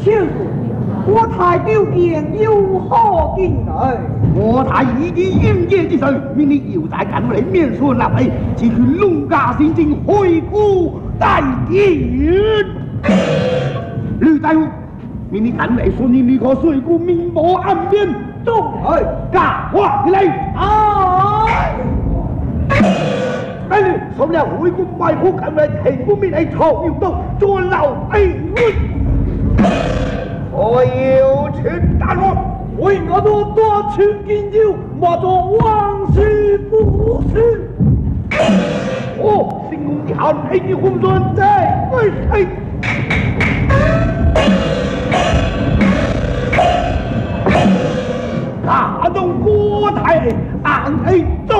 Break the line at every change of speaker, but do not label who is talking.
小主，我太丢脸，有何进来？
我太已经应验之事，命你又在赶来面说立委，只劝农家先正回顾大典。吕大夫，命你赶来顺应你个水库明目暗面，中来假话起来。哎，受了回顾外府赶来提不面来草要到，做老哎我有请大王
为我多多请金酒，莫做往事不是。
新公调配你红尊在为谁？大动国台暗黑中。